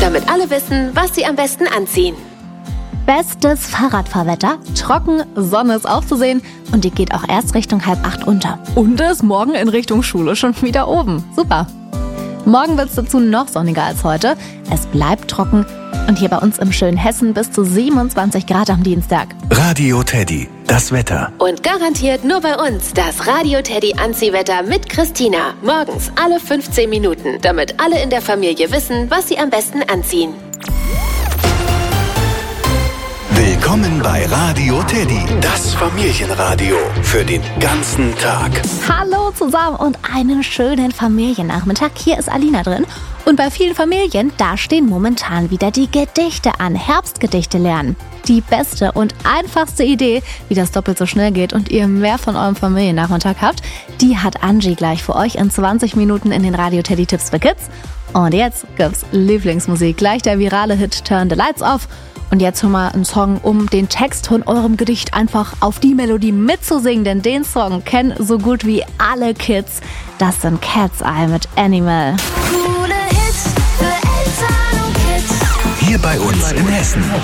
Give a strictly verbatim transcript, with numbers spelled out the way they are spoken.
damit alle wissen, was sie am besten anziehen. Bestes Fahrradfahrwetter, trocken, Sonne ist auch zu sehen und die geht auch erst Richtung halb acht unter. Und ist morgen in Richtung Schule schon wieder oben. Super. Morgen wird es dazu noch sonniger als heute. Es bleibt trocken und hier bei uns im schönen Hessen bis zu siebenundzwanzig Grad am Dienstag. Radio Teddy, das Wetter. Und garantiert nur bei uns das Radio Teddy Anziehwetter mit Christina. Morgens alle fünfzehn Minuten, damit alle in der Familie wissen, was sie am besten anziehen. Willkommen bei Radio Teddy, das Familienradio für den ganzen Tag. Hallo zusammen und einen schönen Familiennachmittag. Hier ist Alina drin. Und bei vielen Familien, da stehen momentan wieder die Gedichte an. Herbstgedichte lernen. Die beste und einfachste Idee, wie das doppelt so schnell geht und ihr mehr von eurem Familiennachmittag habt, die hat Angie gleich für euch in zwanzig Minuten in den Radio Teddy Tipps für Kids. Und jetzt gibt's Lieblingsmusik. Gleich der virale Hit Turn the Lights Off. Und jetzt hör mal einen Song, um den Text von eurem Gedicht einfach auf die Melodie mitzusingen. Denn den Song kennen so gut wie alle Kids. Das sind Cat's Eye mit Animal. Coole Hits für Eltern und Kids. Hier bei uns in Hessen.